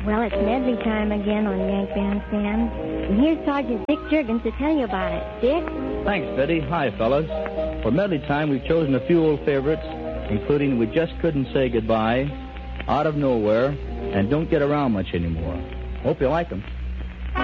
Well, it's medley time again on Yank Bandstand. And here's Sergeant Dick Juergens to tell you about it. Dick? Thanks, Betty. Hi, fellas. For medley time, we've chosen a few old favorites, including We Just Couldn't Say Goodbye, Out of Nowhere, and Don't Get Around Much Anymore. Hope you like them.